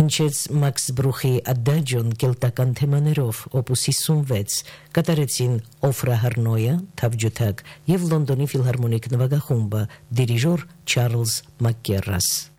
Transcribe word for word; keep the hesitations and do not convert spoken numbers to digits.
հնչեց Մաքս Բրուխի Ադաջոն կելտական թեմաներով օպուս հիսունվեց, կատարեցին Օֆրա Հարնոյը, թավջութակ և Լոնդոնի ֆիլհարմոնիկ նվագախումբը, դիրիժոր Չարլզ Մակկերրաս։